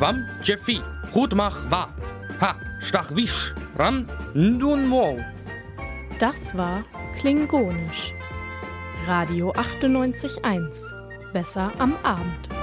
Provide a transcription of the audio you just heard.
Wam Jeffi, Hutmach wa, ha, Stachwisch, Ram, Ndun Mo. Das war Klingonisch. Radio 98.1. Besser am Abend.